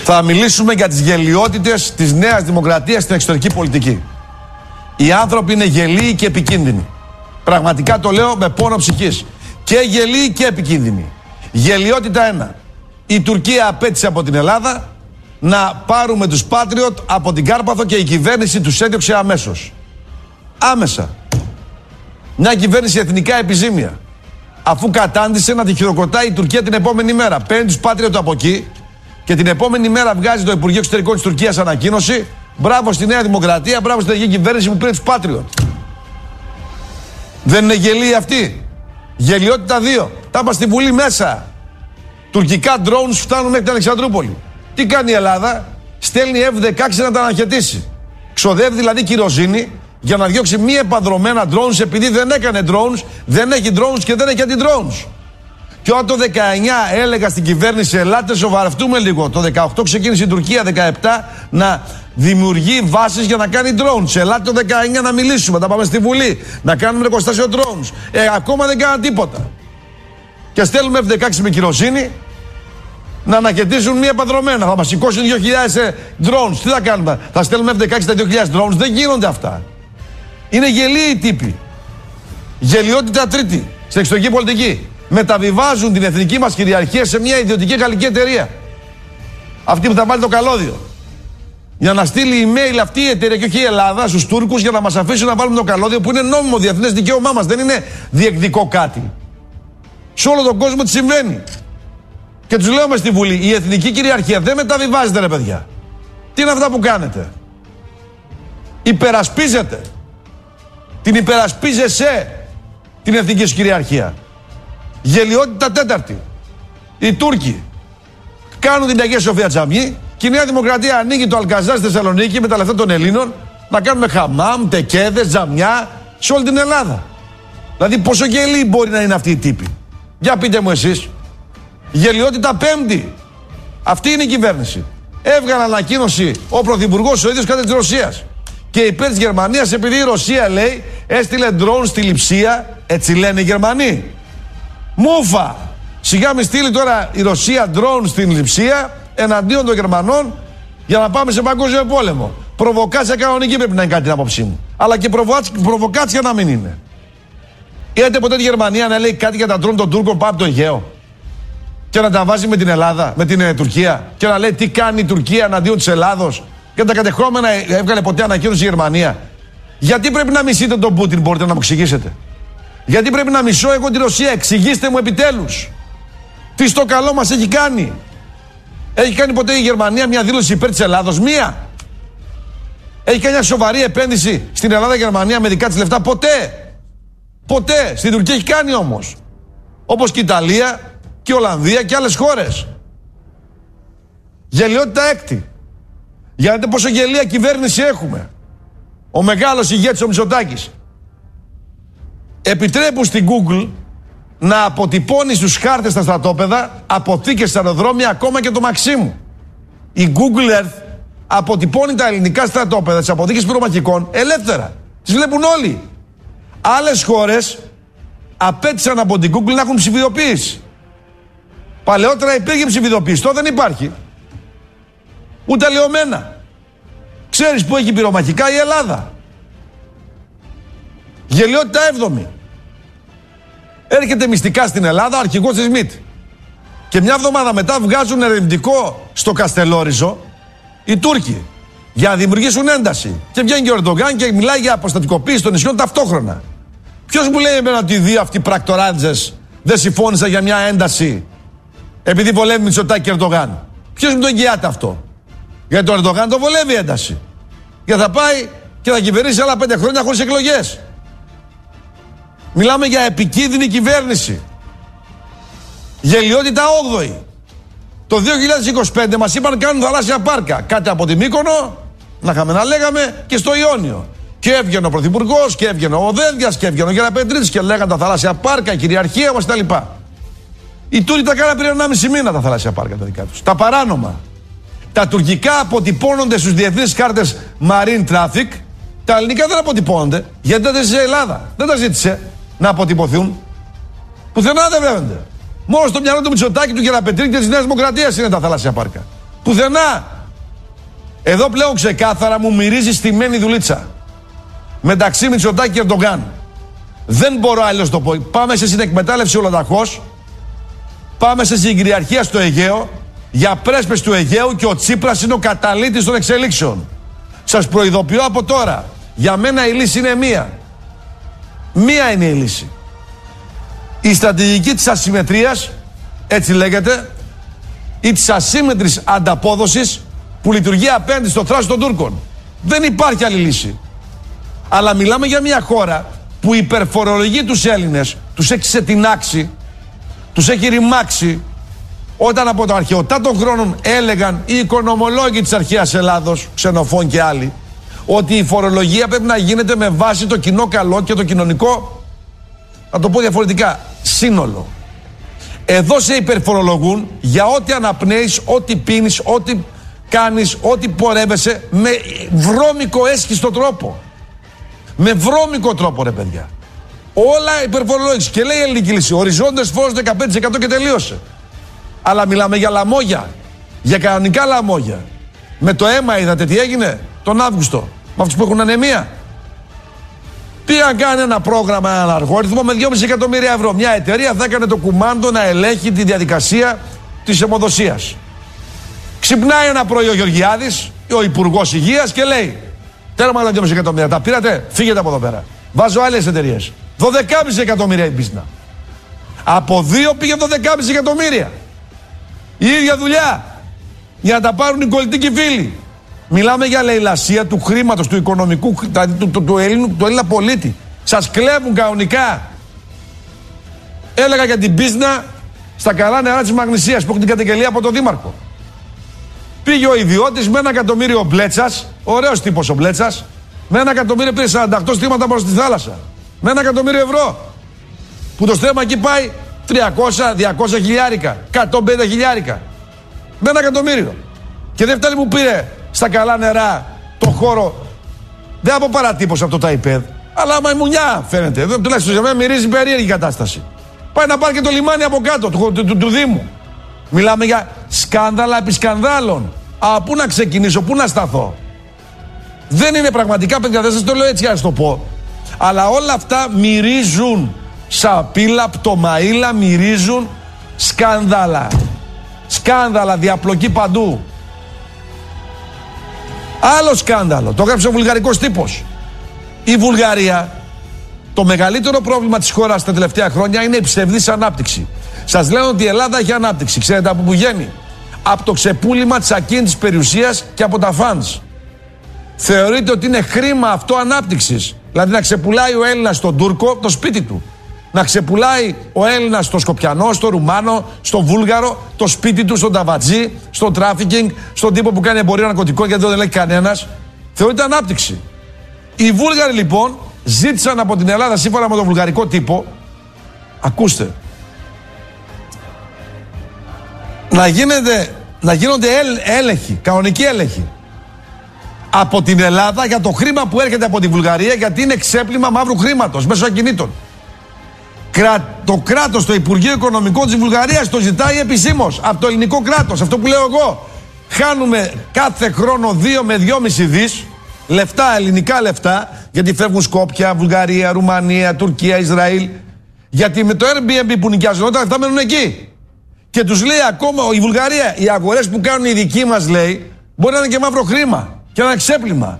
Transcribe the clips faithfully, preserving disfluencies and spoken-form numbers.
Θα μιλήσουμε για τις γελοιότητες της Νέας Δημοκρατίας στην εξωτερική πολιτική. Οι άνθρωποι είναι γελοί και επικίνδυνοι. Πραγματικά το λέω με πόνο ψυχής. Και γελοί και επικίνδυνοι. Γελοιότητα ένα. Η Τουρκία απέτησε από την Ελλάδα να πάρουμε τους Patriot από την Κάρπαθο και η κυβέρνηση τους έδιωξε αμέσως. Άμεσα. Μια κυβέρνηση εθνικά επιζήμια. Αφού κατάντησε να τη χειροκροτάει η Τουρκία την επόμενη μέρα. Παίρνει τους Patriot από εκεί και την επόμενη μέρα βγάζει το Υπουργείο Εξωτερικών της Τουρκίας ανακοίνωση. Μπράβο στη Νέα Δημοκρατία, μπράβο στην ελληνική κυβέρνηση που πήρε τους Patriot. Δεν είναι γελοί αυτοί? Γελιότητα δύο. Τα είπα στη Βουλή μέσα. Τουρκικά drones φτάνουν μέχρι την Αλεξανδρούπολη. Τι κάνει η Ελλάδα? Στέλνει εφ δεκαέξι να τα αναχαιτήσει. Ξοδεύει δηλαδή κυροζήνη για να διώξει μη επανδρομένα drones, επειδή δεν έκανε drones, δεν έχει drones και δεν έχει αντι-drones. Και όταν το δεκαεννιά έλεγα στην κυβέρνηση, ελάτε σοβαρευτούμε λίγο. Το δεκαοκτώ ξεκίνησε η Τουρκία, δεκαεπτά να δημιουργεί βάσεις για να κάνει drones. Ελάτε το δεκαεννιά να μιλήσουμε, να πάμε στη Βουλή, να κάνουμε εργοστάσιο drones. Ε, ακόμα δεν κάναν τίποτα. Και στέλνουμε εφ δεκαέξι με κυροζήνη να ανακαιτήσουν μη επανδρομένα. Θα μας σηκώσουν δύο χιλιάδες drones. Τι θα κάνουμε? Θα στέλνουμε εφ δεκαέξι τα δύο χιλιάδες drones? Δεν γίνονται αυτά. Είναι γελοί οι τύποι. Γελιότητα τρίτη στην εξωτερική πολιτική. Μεταβιβάζουν την εθνική μας κυριαρχία σε μια ιδιωτική γαλλική εταιρεία. Αυτή που θα βάλει το καλώδιο. Για να στείλει email αυτή η εταιρεία και όχι η Ελλάδα στους Τούρκους για να μας αφήσουν να βάλουμε το καλώδιο που είναι νόμιμο διεθνές δικαίωμά μας. Δεν είναι διεκδικό κάτι. Σε όλο τον κόσμο τι συμβαίνει. Και τους λέω μες στη Βουλή, η εθνική κυριαρχία δεν μεταβιβάζεται, ρε παιδιά. Τι είναι αυτά που κάνετε? Υπερασπίζετε. Την υπερασπίζεσαι την εθνική σου κυριαρχία. Γελιότητα τέταρτη. Οι Τούρκοι κάνουν την Αγία Σοφία Τζαμί και η Νέα Δημοκρατία ανοίγει το Αλκαζάρ στη Θεσσαλονίκη με τα λεφτά των Ελλήνων να κάνουμε χαμάμ, τεκέδες, τζαμιά σε όλη την Ελλάδα. Δηλαδή πόσο γελοί μπορεί να είναι αυτοί οι τύποι? Για πείτε μου εσείς. Γελιότητα πέμπτη. Αυτή είναι η κυβέρνηση. Έβγαλε ανακοίνωση ο Πρωθυπουργός ο ίδιος κατά της Ρωσίας και υπέρ της Γερμανίας, επειδή η Ρωσία, λέει, έστειλε ντρόουν στη Λειψία. Έτσι λένε οι Γερμανοί. Μούφα! Σιγά μη στείλει τώρα η Ρωσία ντρόουν στην Λειψία εναντίον των Γερμανών για να πάμε σε παγκόσμιο πόλεμο. Προβοκάτσια κανονική πρέπει να είναι κάτι την άποψή μου. Αλλά και προβοκάτσια να μην είναι. Είδατε ποτέ τη Γερμανία να λέει κάτι για τα ντρόουν των Τούρκων πάνω από το Αιγαίο και να τα βάζει με την Ελλάδα, με την ε, Τουρκία και να λέει τι κάνει η Τουρκία εναντίον της Ελλάδος και τα κατεχόμενα έβγαλε ποτέ ανακοίνωση η Γερμανία? Γιατί πρέπει να μισείτε τον Πούτιν, μπορείτε να μου εξηγήσετε? Γιατί πρέπει να μισώ εγώ τη Ρωσία? Εξηγήστε μου επιτέλους. Τι στο καλό μας έχει κάνει? Έχει κάνει ποτέ η Γερμανία μια δήλωση υπέρ της Ελλάδος? Μία. Έχει κάνει μια σοβαρή επένδυση στην Ελλάδα η Γερμανία με δικά της λεφτά? Ποτέ. Ποτέ. Στην Τουρκία έχει κάνει όμως. Όπως και η Ιταλία και η Ολλανδία και άλλες χώρες. Γελιότητα έκτη. Για να δείτε πόσο γελία κυβέρνηση έχουμε. Ο μεγάλος ηγέτης ο Μητσοτάκης επιτρέπουν στην Google να αποτυπώνει στους χάρτες στα στρατόπεδα αποθήκες στα αεροδρόμια, ακόμα και το Μαξίμου. Η Google Earth αποτυπώνει τα ελληνικά στρατόπεδα, τις αποθήκες πυρομαχικών ελεύθερα. Τις βλέπουν όλοι. Άλλες χώρες απέτησαν από την Google να έχουν ψηφιδοποίηση. Παλαιότερα υπήρχε ψηφιδοποίηση, τώρα δεν υπάρχει. Ούτε λεωμένα. Ξέρεις που έχει πυρομαχικά? Η Ελλάδα. Γελιότητα έβδομη. Έρχεται μυστικά στην Ελλάδα ο αρχηγός της ΜΙΤ. Και μια εβδομάδα μετά βγάζουν ερευνητικό στο Καστελόριζο οι Τούρκοι για να δημιουργήσουν ένταση. Και βγαίνει και ο Ερντογάν και μιλάει για αποστατικοποίηση των νησιών ταυτόχρονα. Ποιος μου λέει εμένα ότι οι δύο αυτοί πρακτοράντζες δεν συμφώνησαν για μια ένταση επειδή βολεύει Μητσοτάκη και Ερντογάν? Ποιος μου το εγγυάται αυτό? Γιατί το Ερντογάν το βολεύει η ένταση. Και θα πάει και θα κυβερνήσει άλλα πέντε χρόνια χωρίς εκλογές. Μιλάμε για επικίνδυνη κυβέρνηση. Γελιότητα όγδοη. Το δύο χιλιάδες είκοσι πέντε μας είπαν κάνουν θαλάσσια πάρκα. Κάτι από τη Μύκονο, να είχαμε να λέγαμε, και στο Ιόνιο. Και έβγαινε ο Πρωθυπουργός, και έβγαινε ο Δένδιας, και έβγαινε ο Γεραπετρίτης και λέγανε τα θαλάσσια πάρκα, η κυριαρχία μας κτλ. Οι Τούρκοι τα κάνανε πριν ενάμιση μήνα τα θαλάσσια πάρκα τα δικά τους. Τα παράνομα. Τα τουρκικά αποτυπώνονται στους διεθνείς κάρτες marine traffic. Τα ελληνικά δεν αποτυπώνονται. Γιατί δεν τα ζήτησε η Ελλάδα? Δεν τα ζήτησε να αποτυπωθούν. Πουθενά δεν βρέονται. Μόνο στο μυαλό του Μητσοτάκη, του Γεραπετρίτη και της Νέας Δημοκρατίας είναι τα θαλάσσια πάρκα. Πουθενά. Εδώ πλέον ξεκάθαρα μου μυρίζει στημένη δουλίτσα. Μεταξύ Μητσοτάκη και Ερντογκάν. Δεν μπορώ αλλιώς το πω. Πάμε σε συνεκμετάλλευση ολοταχώς. Πάμε σε συγκυριαρχία στο Αιγαίο. Για πρέσπες του Αιγαίου και ο Τσίπρας είναι ο καταλύτης των εξελίξεων. Σας προειδοποιώ από τώρα. Για μένα η λύση είναι μία. Μία είναι η λύση. Η στρατηγική της ασυμμετρίας, έτσι λέγεται, ή της ασύμμετρης ανταπόδοσης που λειτουργεί απέναντι στο θράσος των Τούρκων. Δεν υπάρχει άλλη λύση. Αλλά μιλάμε για μια χώρα που υπερφορολογεί τους Έλληνες, τους έχει ξετινάξει, τους έχει ρημάξει, όταν από το αρχαιοτά των χρόνων έλεγαν οι οικονομολόγοι της αρχαίας Ελλάδος, Ξενοφών και άλλοι, ότι η φορολογία πρέπει να γίνεται με βάση το κοινό καλό και το κοινωνικό, να το πω διαφορετικά, σύνολο. Εδώ σε υπερφορολογούν για ό,τι αναπνέεις, ό,τι πίνεις, ό,τι κάνεις, ό,τι πορεύεσαι, με βρώμικο έσχιστο τρόπο. Με βρώμικο τρόπο, ρε παιδιά. Όλα υπερφορολόγηση. Και λέει η ελληνική λύση, οριζόντες φόρους δεκαπέντε τοις εκατό και τελείωσε. Αλλά μιλάμε για λαμόγια. Για κανονικά λαμόγια. Με το αίμα είδατε τι έγινε τον Αύγουστο. Με αυτούς που έχουν ανεμία. Πήγαν κάνει ένα πρόγραμμα, έναν αργόριθμο με δυόμισι εκατομμύρια ευρώ. Μια εταιρεία θα έκανε το κουμάντο να ελέγχει τη διαδικασία της αιμοδοσίας. Ξυπνάει ένα πρωί ο Γεωργιάδης, ο Υπουργός Υγείας, και λέει: τέρμα τα δυόμισι εκατομμύρια. Τα πήρατε, φύγετε από εδώ πέρα. Βάζω άλλες εταιρείες. δώδεκα κόμμα πέντε εκατομμύρια η πίσνα. Από δύο πήγε δώδεκα κόμμα πέντε εκατομμύρια. Η ίδια δουλειά. Για να τα πάρουν οι κολλητικοί φίλοι. Μιλάμε για λαιλασία του χρήματος, του οικονομικού, του, του, του, του, Έλληνου, του Έλληνα πολίτη. Σας κλέβουν κανονικά. Έλεγα για την πίσνα στα καλά νερά της Μαγνησίας που έχουν την καταγγελία από τον Δήμαρχο. Πήγε ο ιδιώτης με ένα εκατομμύριο Μπλέτσας, ωραίος τύπος ο Μπλέτσας, με ένα εκατομμύριο πήρε σαράντα οκτώ στρίμματα προς τη θάλασσα. Με ένα εκατομμύριο ευρώ. Που το στρέμμα εκεί πάει τριακόσια διακόσια χιλιάρικα, εκατόν πενήντα χιλιάρικα. Με ένα εκατομμύριο. Και δεν φτάνει που πήρε στα καλά νερά το χώρο. Δεν από παρατύπωση από το ΤΑΙΠΕΔ, αλλά μαϊμουνιά φαίνεται. Εδώ τουλάχιστον για μένα μυρίζει περίεργη κατάσταση. Πάει να πάρει και το λιμάνι από κάτω του, του, του, του Δήμου. Μιλάμε για σκάνδαλα επί σκανδάλων. Α, πού να ξεκινήσω, πού να σταθώ. Δεν είναι πραγματικά, παιδιά, δεν σας το λέω έτσι για να το πω. Αλλά όλα αυτά μυρίζουν σαπίλα, πτωμαΐλα, μυρίζουν σκάνδαλα. Σκάνδαλα, διαπλοκή παντού. Άλλο σκάνδαλο, το έγραψε ο βουλγαρικός τύπος. Η Βουλγαρία, το μεγαλύτερο πρόβλημα της χώρας τα τελευταία χρόνια είναι η ψευδής ανάπτυξη. Σας λένε ότι η Ελλάδα έχει ανάπτυξη. Ξέρετε από πού βγαίνει? Από το ξεπούλημα της ακίνητης περιουσίας και από τα φαντς. Θεωρείται ότι είναι χρήμα αυτό ανάπτυξης. Δηλαδή να ξεπουλάει ο Έλληνας στον Τούρκο το σπίτι του. Να ξεπουλάει ο Έλληνας στο Σκοπιανό, στο Ρουμάνο, στο Βούλγαρο, το σπίτι του, στον ταβατζή, στο τράφικινγκ, στον τύπο που κάνει εμπορία ναρκωτικών γιατί δεν λέει κανένας. Θεωρείται ανάπτυξη. Οι Βούλγαροι λοιπόν ζήτησαν από την Ελλάδα, σύμφωνα με τον βουλγαρικό τύπο, ακούστε, να, γίνεται, να γίνονται έλεγχοι, κανονικοί έλεγχοι από την Ελλάδα για το χρήμα που έρχεται από τη Βουλγαρία, γιατί είναι ξέπλυμα μαύρου χρήματος μέσω ακινήτων. Το κράτος, το Υπουργείο Οικονομικών της Βουλγαρίας το ζητάει επισήμως από το ελληνικό κράτος. Αυτό που λέω εγώ. Χάνουμε κάθε χρόνο δύο με δυόμισι δις λεφτά, ελληνικά λεφτά, γιατί φεύγουν Σκόπια, Βουλγαρία, Ρουμανία, Τουρκία, Ισραήλ. Γιατί με το Airbnb που νοικιάζουν όλα τα λεφτά μένουν εκεί. Και τους λέει ακόμα η Βουλγαρία, οι αγορές που κάνουν οι δικοί μας, λέει, μπορεί να είναι και μαύρο χρήμα και να είναι ξέπλυμα.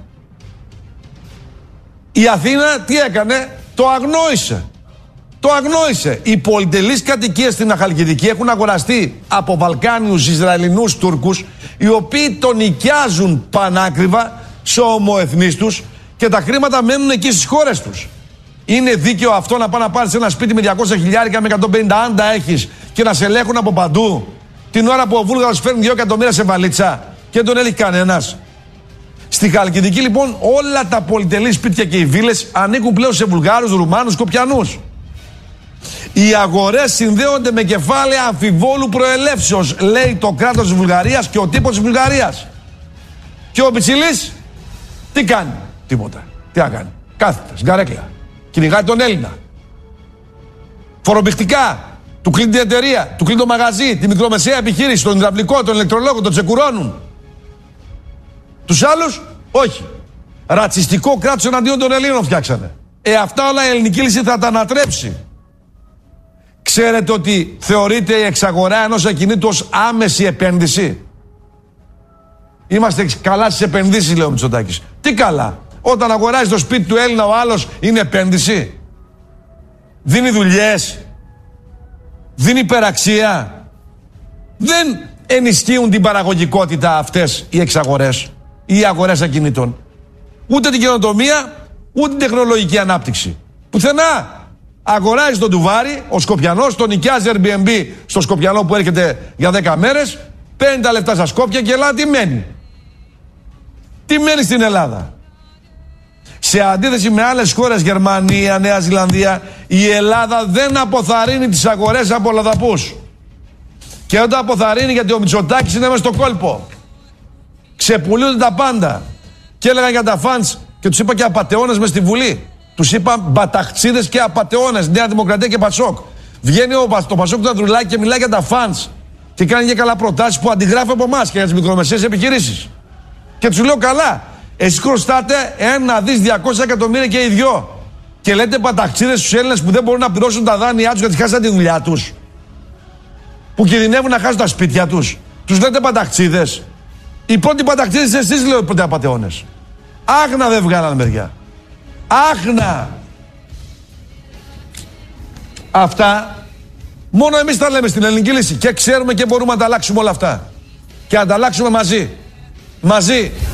Η Αθήνα τι έκανε? Το αγνόησε. Το αγνόησε. Οι πολυτελείς κατοικίες στην Αχαλκιδική έχουν αγοραστεί από Βαλκάνιους, Ισραηλινούς, Τούρκους, οι οποίοι τον νοικιάζουν πανάκριβα σε ομοεθνείς τους και τα χρήματα μένουν εκεί στις χώρες τους. Είναι δίκαιο αυτό να πάει να πάρεις ένα σπίτι με διακόσια χιλιάρικα, με εκατόν πενήντα αν τα έχεις, και να σε ελέγχουν από παντού την ώρα που ο Βούλγαρος φέρνει δύο εκατομμύρια σε βαλίτσα και δεν τον έλεγχε κανένας? Στη Χαλκιδική λοιπόν όλα τα πολυτελή σπίτια και οι βίλες ανήκουν πλέον σε Βουλγάρους, Ρουμάνους, Σκοπιανούς. Οι αγορές συνδέονται με κεφάλαια αμφιβόλου προελεύσεως, λέει το κράτος της Βουλγαρίας και ο τύπος της Βουλγαρίας. Και ο Πιτσιλής τι κάνει? Τίποτα. Τι να κάνει? Κάθεται στην καρέκλα. Κυνηγάει τον Έλληνα. Φορομπηχτικά. Του κλείνει την εταιρεία, του κλείνει το μαγαζί, τη μικρομεσαία επιχείρηση, τον υδραυλικό, τον ηλεκτρολόγο, τον τσεκουρώνουν. Τους άλλους, όχι. Ρατσιστικό κράτος εναντίον των Ελλήνων φτιάξανε. Ε, αυτά όλα η ελληνική λύση θα τα ανατρέψει. Ξέρετε ότι θεωρείται η εξαγορά ενός ακινήτου ως άμεση επένδυση. Είμαστε καλά στις επενδύσεις, λέει ο Μητσοτάκης. Τι καλά? Όταν αγοράζει το σπίτι του Έλληνα ο άλλος είναι επένδυση? Δίνει δουλειές? Δίνει υπεραξία? Δεν ενισχύουν την παραγωγικότητα αυτές οι εξαγορές ή οι αγορές ακινήτων. Ούτε την καινοτομία, ούτε την τεχνολογική ανάπτυξη. Πουθενά. Αγοράζει τον Ντουβάρι, ο Σκοπιανός, τον νοικιάζει Airbnb στο Σκοπιανό που έρχεται για δέκα μέρες, παίρνει τα λεφτά στα Σκόπια και Ελλάδα τι μένει? Τι μένει στην Ελλάδα? Σε αντίθεση με άλλες χώρες, Γερμανία, Νέα Ζηλανδία, η Ελλάδα δεν αποθαρρύνει τις αγορές από λαδαπούς. Και όταν αποθαρρύνει, γιατί ο Μητσοτάκης είναι μέσα στο κόλπο. Ξεπουλούνται τα πάντα. Και έλεγαν για τα φαντς και τους είπα και απατεώνες μες στη Βουλή. Τους είπα μπαταχτσίδες και απατεώνες, Νέα Δημοκρατία και Πασόκ. Βγαίνει ο, το Πασόκ του Ανδρουλάκη και μιλάει για τα φαντς. Και κάνει και καλά προτάσεις που αντιγράφει από εμάς και για τις μικρομεσαίες επιχειρήσεις. Και τους λέω καλά. Εσείς χρωστάτε ένα δις διακόσια εκατομμύρια και οι δυο. Και λέτε παταξίδες στους Έλληνες που δεν μπορούν να πληρώσουν τα δάνειά τους γιατί χάσαν τη δουλειά τους. Που κινδυνεύουν να χάσουν τα σπίτια τους. Τους λέτε παταξίδες. Οι πρώτοι παταξίδες εσείς, λέω, οι πρώτοι απατεώνες. Άχνα δεν βγάλανε, μεριά. Άχνα. Αυτά μόνο εμείς τα λέμε στην ελληνική λύση. Και ξέρουμε και μπορούμε να τα αλλάξουμε όλα αυτά. Και να τα αλλάξουμε μαζί. Μαζί.